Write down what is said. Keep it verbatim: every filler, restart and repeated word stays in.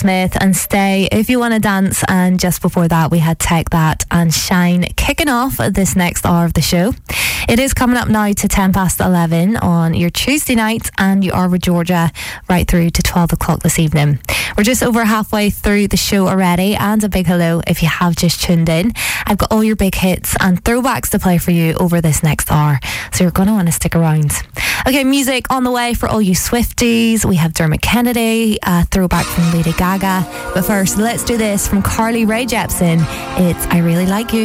Smith and Stay If You Want to Dance, and just before that we had Take That and Shine kicking off this next hour of the show. It is coming up now to ten past eleven on your Tuesday night, and you are with Georgia right through to twelve o'clock this evening. We're just over halfway through the show already, and a big hello if you have just tuned in. I've got all your big hits and throwbacks to play for you over this next hour, so you're going to want to stick around. Okay, music on the way for all you Swifties. We have Dermot Kennedy, a throwback from Lady Gaga. But first, let's do this from Carly Rae Jepsen. It's I Really Like You.